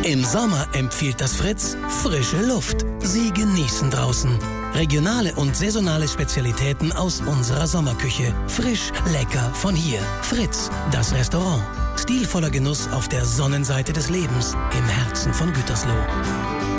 Im Sommer empfiehlt das Fritz frische Luft. Sie genießen draußen. Regionale und saisonale Spezialitäten aus unserer Sommerküche. Frisch, lecker von hier. Fritz, das Restaurant. Stilvoller Genuss auf der Sonnenseite des Lebens im Herzen von Gütersloh.